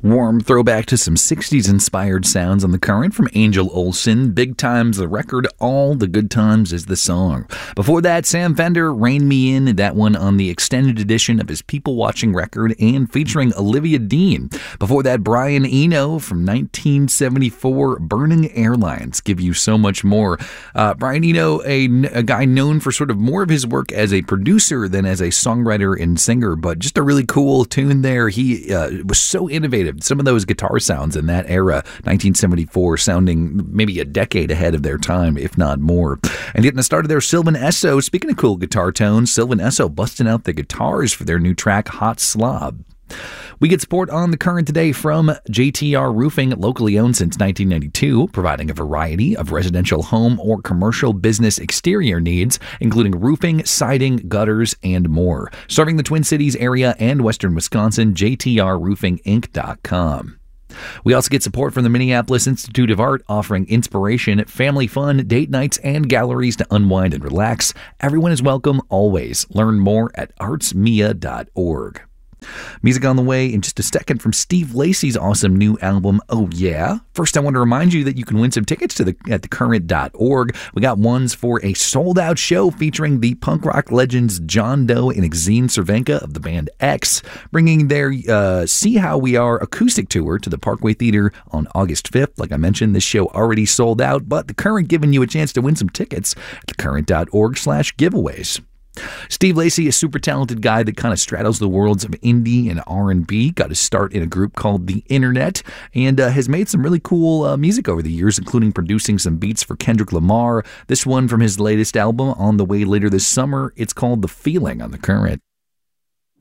Warm throwback to some 60s inspired sounds on the current from Angel Olsen. Big Time's the record, All the Good Times is the song. Before that, Sam Fender, Rain Me In, that one on the extended edition of his People Watching record and featuring Olivia Dean. Before that, Brian Eno from 1974, Burning Airlines, Give You So Much More. Brian Eno, a guy known for sort of more of his work as a producer than as a songwriter and singer, but just a really cool tune there. He was so innovative. Some of those guitar sounds in that era, 1974, sounding maybe a decade ahead of their time, if not more. And getting us started there, Sylvan Esso. Speaking of cool guitar tones, Sylvan Esso busting out the guitars for their new track, Hot Slob. We get support on the current today from JTR Roofing, locally owned since 1992, providing a variety of residential home or commercial business exterior needs, including roofing, siding, gutters, and more. Serving the Twin Cities area and western Wisconsin, JTRRoofingInc.com. We also get support from the Minneapolis Institute of Art, offering inspiration, family fun, date nights, and galleries to unwind and relax. Everyone is welcome always. Learn more at artsmia.org. Music on the way in just a second from Steve Lacy's awesome new album, Oh Yeah. First, I want to remind you that you can win some tickets to at thecurrent.org. We got ones for a sold-out show featuring the punk rock legends John Doe and Exene Cervenka of the band X, bringing their See How We Are acoustic tour to the Parkway Theater on August 5th. Like I mentioned, this show already sold out, but The Current giving you a chance to win some tickets at thecurrent.org/giveaways. Steve Lacy, a super talented guy that kind of straddles the worlds of indie and R&B, got his start in a group called The Internet, and has made some really cool music over the years, including producing some beats for Kendrick Lamar. This one from his latest album, on the way later this summer. It's called The Feeling on The Current.